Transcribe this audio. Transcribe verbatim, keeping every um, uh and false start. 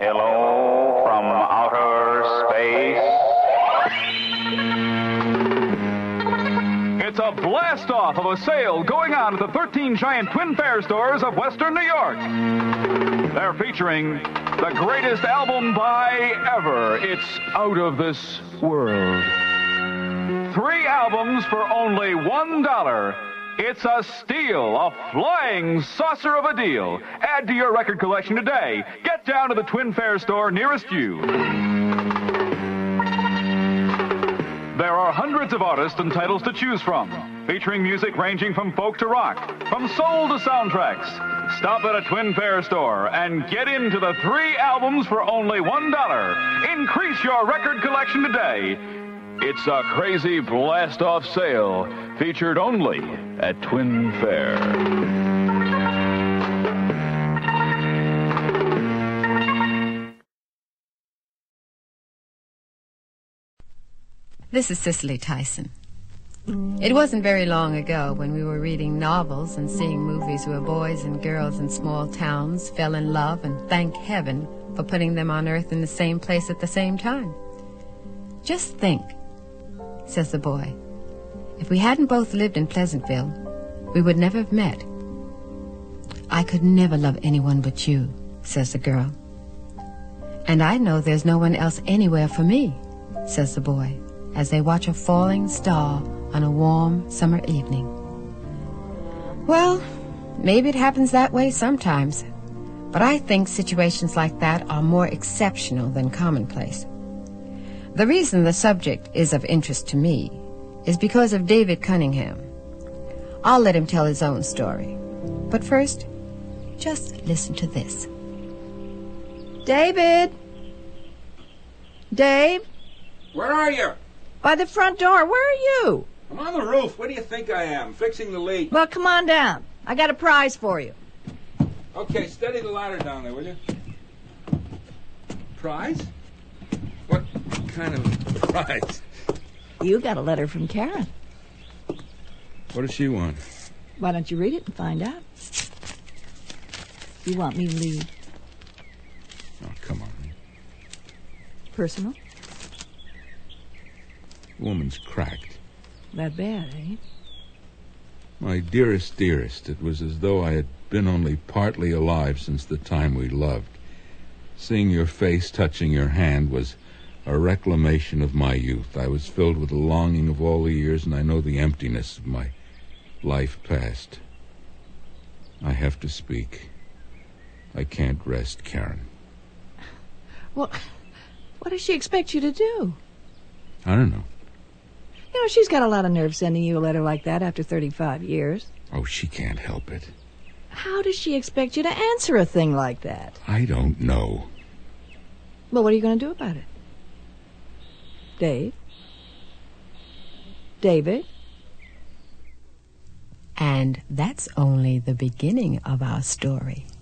Hello from outer space. It's a blast-off of a sale going on at the thirteen giant Twin Fair stores of Western New York. They're featuring the greatest album by ever. It's Out of This World. Three albums for only one dollar. It's a steal, a flying saucer of a deal. Add to your record collection today. Get down to the Twin Fair store nearest you. There are hundreds of artists and titles to choose from, featuring music ranging from folk to rock, from soul to soundtracks. Stop at a Twin Fair store and get into the three albums for only one dollar. Increase your record collection today. It's a crazy blast-off sale, featured only at Twin Fair. This is Cicely Tyson. It wasn't very long ago when we were reading novels and seeing movies where boys and girls in small towns fell in love and thanked heaven for putting them on Earth in the same place at the same time. Just think, says the boy, if we hadn't both lived in Pleasantville, we would never have met. I could never love anyone but you, says the girl. And I know there's no one else anywhere for me, says the boy, as they watch a falling star on a warm summer evening. Well, maybe it happens that way sometimes, but I think situations like that are more exceptional than commonplace. The reason the subject is of interest to me is because of David Cunningham. I'll let him tell his own story. But first, just listen to this. David? Dave? Where are you? By the front door. Where are you? I'm on the roof. Where do you think I am? Fixing the leak. Well, come on down. I got a prize for you. Okay, steady the ladder down there, will you? Prize? What kind of prize? You got a letter from Karen. What does she want? Why don't you read it and find out? You want me to leave? Oh, come on. Personal? The woman's cracked. That bad, eh? My dearest, dearest, it was as though I had been only partly alive since the time we loved. Seeing your face touching your hand was a reclamation of my youth. I was filled with the longing of all the years, and I know the emptiness of my life past. I have to speak. I can't rest, Karen. Well, what does she expect you to do? I don't know. You know, she's got a lot of nerve sending you a letter like that after thirty-five years. Oh, she can't help it. How does she expect you to answer a thing like that? I don't know. Well, what are you going to do about it? Dave? David? And that's only the beginning of our story.